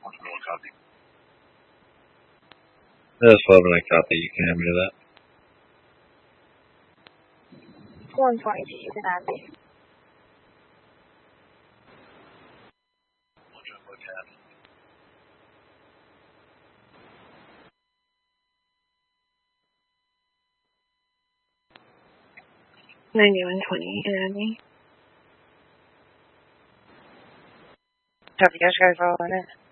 That's 12 and a copy. You can have me to that. 122, you can have me. $91.20, you can have me. Have you guys all in it?